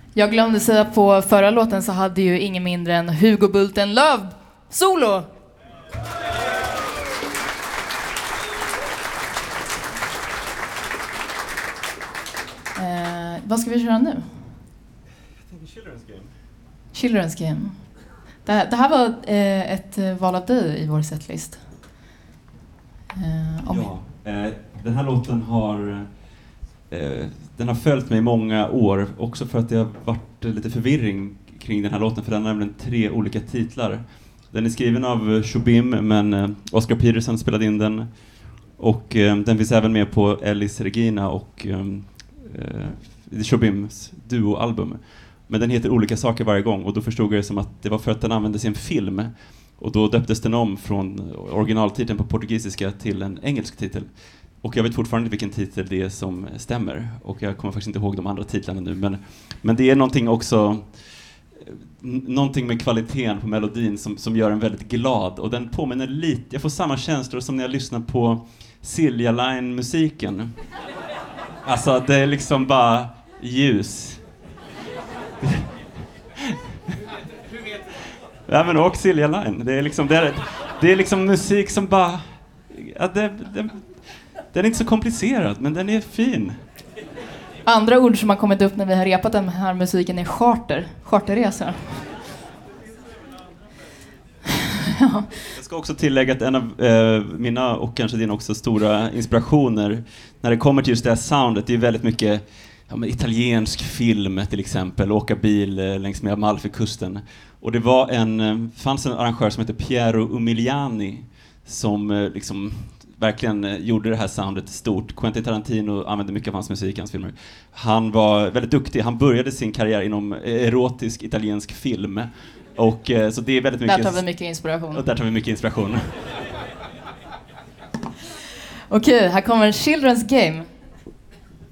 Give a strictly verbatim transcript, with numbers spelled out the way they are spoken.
Jag glömde säga på förra låten så hade ju ingen mindre än Hugo Bulten-Löv solo. Eh, vad ska vi köra nu? Jag tänker Children's Game. Children's Game. Det här, det här var eh, ett val av dig i vår setlist. Eh, ja, eh, den här låten har eh, den har följt mig många år, också för att det har varit lite förvirring kring den här låten, för den har nämligen tre olika titlar. Den är skriven av Shubim, men eh, Oscar Peterson spelade in den, och eh, den finns även med på Elis Regina och eh, Shubims duoalbum. Men den heter olika saker varje gång, och då förstod jag det som att det var för att den användes i en film. Och då döptes den om från originaltiteln på portugisiska till en engelsk titel. Och jag vet fortfarande inte vilken titel det är som stämmer. Och jag kommer faktiskt inte ihåg de andra titlarna nu. Men, men det är någonting också, n- någonting med kvaliteten på melodin som, som gör en väldigt glad. Och den påminner lite, jag får samma känslor som när jag lyssnar på Silja Line-musiken. Alltså det är liksom bara ljus. Ja, men och Silja Line. Det är liksom, det är, det är liksom musik som bara... Ja, det, det, den är inte så komplicerad, men den är fin. Andra ord som har kommit upp när vi har repat den här musiken är charter. Charterresor. Ja. Jag ska också tillägga att en av eh, mina och kanske din också stora inspirationer när det kommer till just det här soundet, det är väldigt mycket ja, men italiensk film till exempel, åka bil eh, längs med Amalfikusten. Och det var en, eh, fanns en arrangör som heter Piero Umiliani som eh, liksom verkligen eh, gjorde det här soundet stort. Quentin Tarantino använde mycket av hans musik i hans filmer. Han var väldigt duktig. Han började sin karriär inom erotisk italiensk film. Och eh, så det är väldigt mycket... Där tar vi mycket inspiration. Och där tar vi mycket inspiration. Okej, här kommer Children's Game.